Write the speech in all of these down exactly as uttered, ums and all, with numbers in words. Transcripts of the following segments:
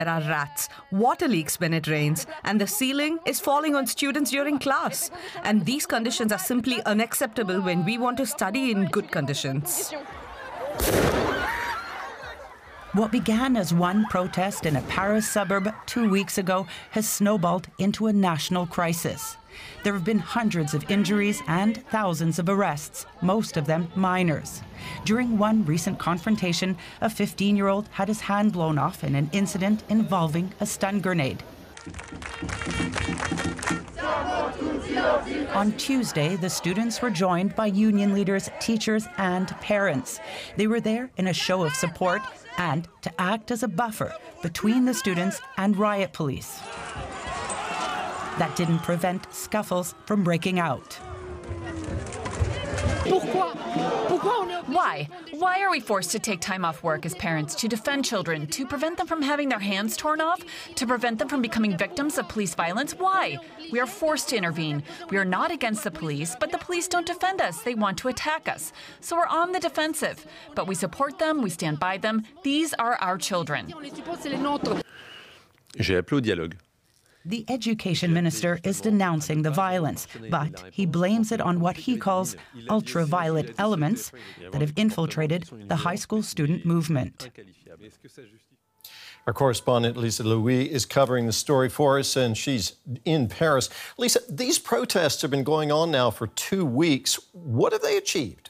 There are rats, water leaks when it rains, and the ceiling is falling on students during class. And these conditions are simply unacceptable when we want to study in good conditions. What began as one protest in a Paris suburb two weeks ago has snowballed into a national crisis. There have been hundreds of injuries and thousands of arrests, most of them minors. During one recent confrontation, a fifteen-year-old had his hand blown off in an incident involving a stun grenade. On Tuesday, the students were joined by union leaders, teachers, and parents. They were there in a show of support and to act as a buffer between the students and riot police. That didn't prevent scuffles from breaking out. Why? Why are we forced to take time off work as parents to defend children, to prevent them from having their hands torn off, to prevent them from becoming victims of police violence? Why? We are forced to intervene. We are not against the police, but the police don't defend us. They want to attack us. So we're on the defensive. But we support them, we stand by them. These are our children. J'ai appelé au dialogue. The education minister is denouncing the violence, but he blames it on what he calls ultraviolet elements that have infiltrated the high school student movement. Our correspondent Lisa Louis is covering the story for us, and she's in Paris. Lisa, these protests have been going on now for two weeks. What have they achieved?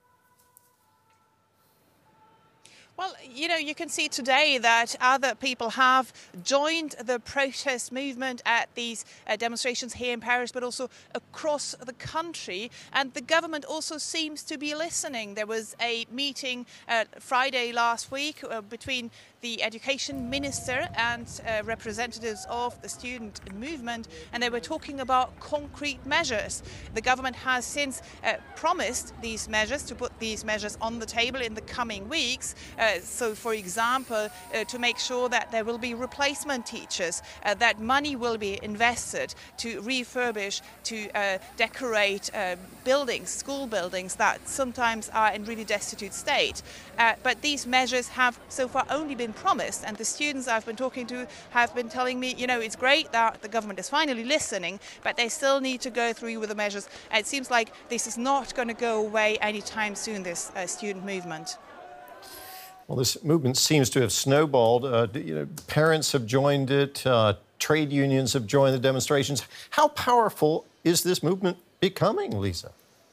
Well, you know, you can see today that other people have joined the protest movement at these uh, demonstrations here in Paris, but also across the country. And the government also seems to be listening. There was a meeting uh, Friday last week uh, between the education minister and uh, representatives of the student movement, and they were talking about concrete measures. The government has since uh, promised these measures, to put these measures on the table in the coming weeks. Uh, so, for example, uh, to make sure that there will be replacement teachers, uh, that money will be invested to refurbish, to uh, decorate uh, buildings, school buildings that sometimes are in really destitute state. Uh, but these measures have so far only been promised, and the students I've been talking to have been telling me, you know, it's great that the government is finally listening, but they still need to go through with the measures. And it seems like this is not going to go away anytime soon, this uh, student movement. Well, this movement seems to have snowballed. Uh, you know, parents have joined it, uh, trade unions have joined the demonstrations. How powerful is this movement becoming, Lisa?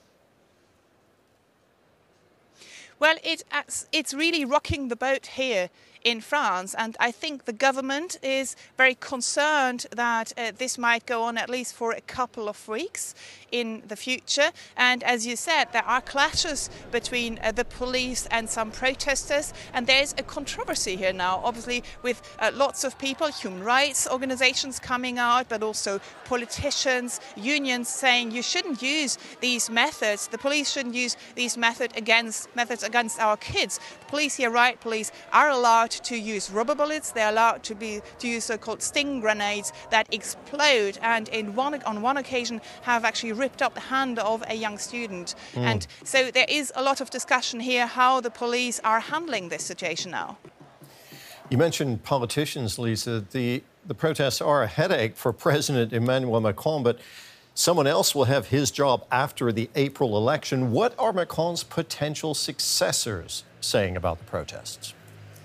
Well, it, it's really rocking the boat here in France, and I think the government is very concerned that uh, this might go on at least for a couple of weeks in the future. And as you said, there are clashes between uh, the police and some protesters, and there's a controversy here now, obviously, with uh, lots of people, human rights organizations coming out, but also politicians, unions saying you shouldn't use these methods, the police shouldn't use these method against, methods against our kids. The police here, riot police, are allowed to use rubber bullets. They're allowed to be to use so-called sting grenades that explode, and in one on one occasion have actually ripped up the hand of a young student. Mm. And so there is a lot of discussion here how the police are handling this situation now. You mentioned politicians, Lisa. The the protests are a headache for President Emmanuel Macron, but someone else will have his job after the April election. What are Macron's potential successors saying about the protests?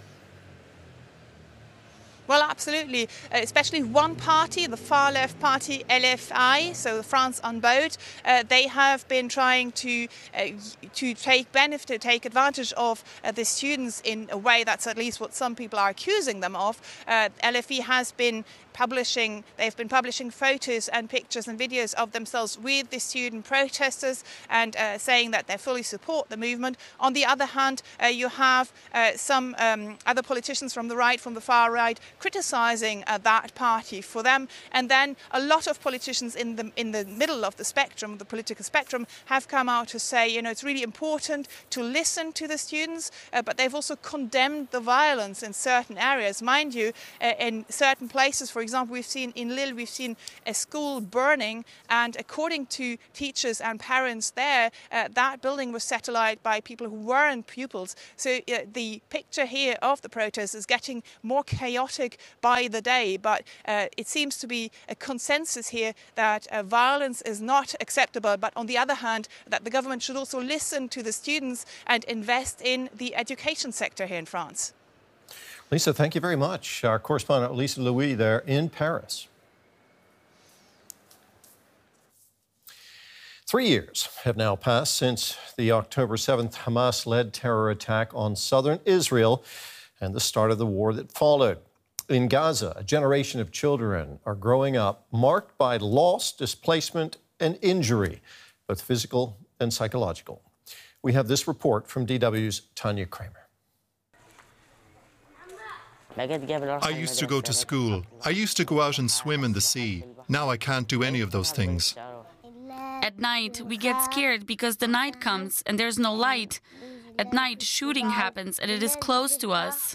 Well, absolutely, especially one party, the far-left party, L F I, so France Unbowed, uh, they have been trying to uh, to take benefit, to take advantage of uh, the students in a way that's at least what some people are accusing them of. Uh, L F I has been publishing, they've been publishing photos and pictures and videos of themselves with the student protesters and uh, saying that they fully support the movement. On the other hand, uh, you have uh, some um, other politicians from the right, from the far right, criticising uh, that party for them, and then a lot of politicians in the in the middle of the spectrum, the political spectrum, have come out to say, you know, it's really important to listen to the students, uh, but they've also condemned the violence in certain areas. Mind you, uh, in certain places, for example, we've seen in Lille, we've seen a school burning, and according to teachers and parents there, uh, that building was set alight by people who weren't pupils. So uh, the picture here of the protest is getting more chaotic chaotic by the day, but uh, it seems to be a consensus here that uh, violence is not acceptable, but on the other hand, that the government should also listen to the students and invest in the education sector here in France. Lisa, thank you very much. Our correspondent Lisa Louis there in Paris. Three years have now passed since the October seventh Hamas-led terror attack on southern Israel and the start of the war that followed. In Gaza, a generation of children are growing up marked by loss, displacement, and injury, both physical and psychological. We have this report from D W's Tanya Kramer. I used to go to school. I used to go out and swim in the sea. Now I can't do any of those things. At night, we get scared because the night comes and there's no light. At night, shooting happens and it is close to us.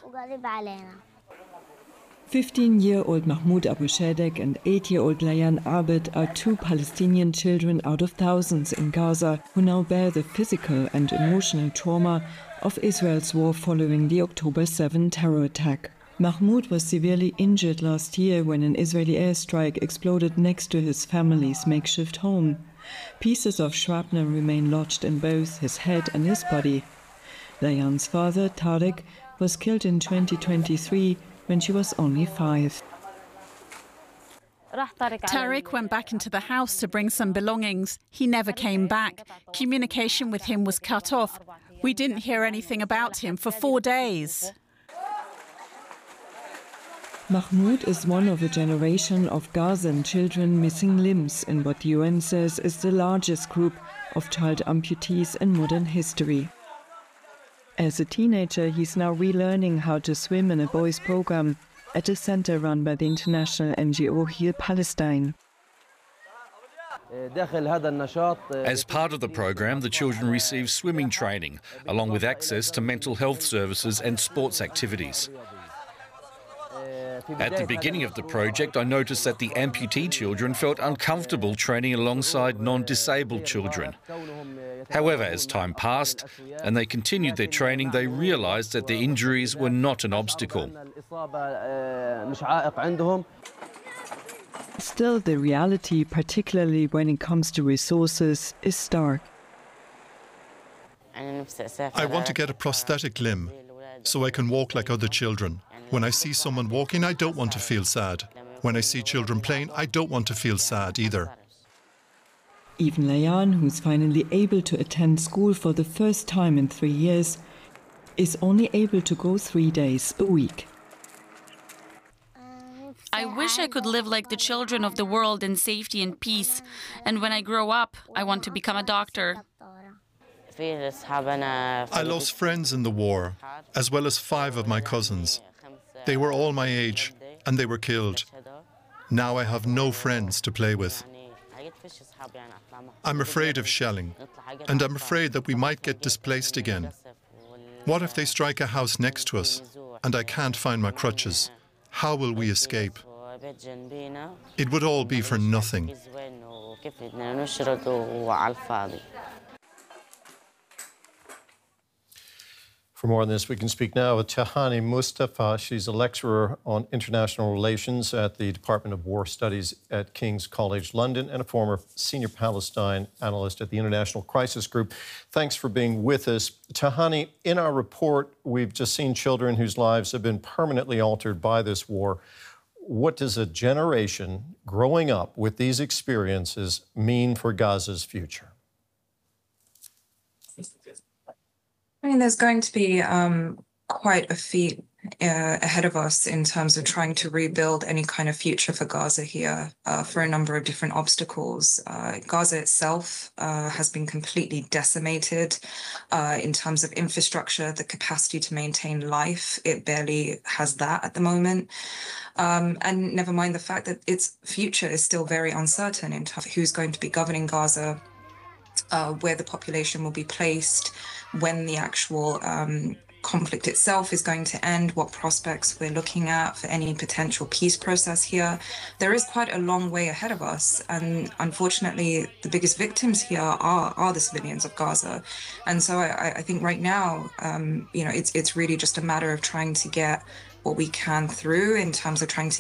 fifteen-year-old Mahmoud Abu Shadek and eight-year-old Layan Abed are two Palestinian children out of thousands in Gaza who now bear the physical and emotional trauma of Israel's war following the October seventh terror attack. Mahmoud was severely injured last year when an Israeli airstrike exploded next to his family's makeshift home. Pieces of shrapnel remain lodged in both his head and his body. Layan's father, Tarek, was killed in twenty twenty-three when she was only five. Tarek went back into the house to bring some belongings. He never came back. Communication with him was cut off. We didn't hear anything about him for four days. Mahmoud is one of a generation of Gazan children missing limbs in what the U N says is the largest group of child amputees in modern history. As a teenager, he's now relearning how to swim in a boys' program at a center run by the international N G O Heal Palestine. As part of the program, the children receive swimming training, along with access to mental health services and sports activities. At the beginning of the project, I noticed that the amputee children felt uncomfortable training alongside non-disabled children. However, as time passed and they continued their training, they realised that their injuries were not an obstacle. Still, the reality, particularly when it comes to resources, is stark. I want to get a prosthetic limb so I can walk like other children. When I see someone walking, I don't want to feel sad. When I see children playing, I don't want to feel sad either. Even Layan, who's finally able to attend school for the first time in three years, is only able to go three days a week. I wish I could live like the children of the world in safety and peace. And when I grow up, I want to become a doctor. I lost friends in the war, as well as five of my cousins. They were all my age, and they were killed. Now I have no friends to play with. I'm afraid of shelling, and I'm afraid that we might get displaced again. What if they strike a house next to us, and I can't find my crutches? How will we escape? It would all be for nothing. For more on this, we can speak now with Tahani Mustafa. She's a lecturer on international relations at the Department of War Studies at King's College London and a former senior Palestine analyst at the International Crisis Group. Thanks for being with us. Tahani, in our report, we've just seen children whose lives have been permanently altered by this war. What does a generation growing up with these experiences mean for Gaza's future? I mean, there's going to be um, quite a feat uh, ahead of us in terms of trying to rebuild any kind of future for Gaza here uh, for a number of different obstacles. Uh, Gaza itself uh, has been completely decimated uh, in terms of infrastructure, the capacity to maintain life. It barely has that at the moment. Um, and never mind the fact that its future is still very uncertain in terms of who's going to be governing Gaza, uh, where the population will be placed, when the actual um, conflict itself is going to end, what prospects we're looking at for any potential peace process here. There is quite a long way ahead of us, and unfortunately the biggest victims here are, are the civilians of Gaza. And so I, I think right now, um, you know, it's, it's really just a matter of trying to get what we can through in terms of trying to